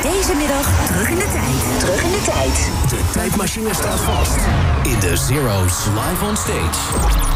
Deze middag terug in de tijd. Terug in de tijd. De tijdmachine staat vast in de Zero's Live on Stage.